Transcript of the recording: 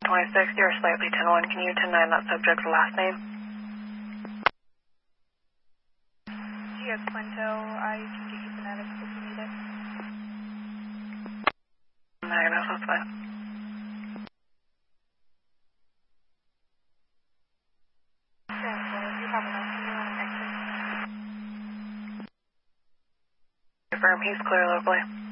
26, you're slightly 10-1. Can you 10-9 that subject's last name? GS Quinto, I can get you phonetics if you need it. Negative, that's fine. You have enough to on exit. Confirm, he's clear locally.